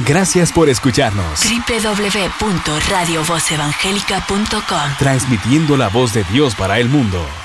Gracias por escucharnos. www.radiovozevangelica.com. Transmitiendo la voz de Dios para el mundo.